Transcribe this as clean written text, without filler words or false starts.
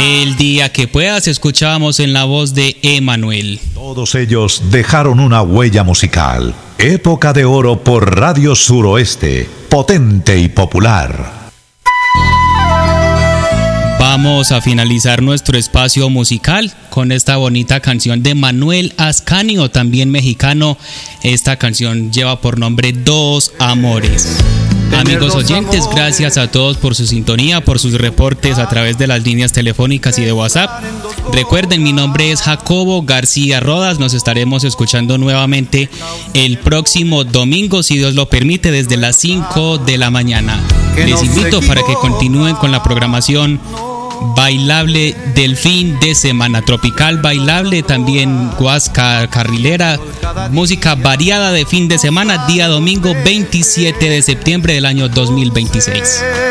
El día que puedas escuchábamos en la voz de Emanuel. Todos ellos dejaron una huella musical. Época de oro por Radio Suroeste, potente y popular. Vamos a finalizar nuestro espacio musical con esta bonita canción de Manuel Ascanio, también mexicano. Esta canción lleva por nombre Dos Amores. Amigos oyentes, gracias a todos por su sintonía, por sus reportes a través de las líneas telefónicas y de WhatsApp. Recuerden, mi nombre es Jacobo García Rodas. Nos estaremos escuchando nuevamente el próximo domingo, si Dios lo permite, desde las 5 de la mañana. Les invito para que continúen con la programación bailable del fin de semana, tropical bailable, también guasca carrilera, música variada de fin de semana, día domingo 27 de septiembre del año 2026.